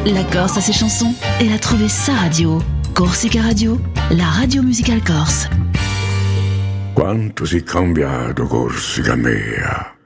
La Corse a ses chansons, elle a trouvé sa radio. Corsica Radio, la radio musicale corse. Quanto si cambiato Corsica mea.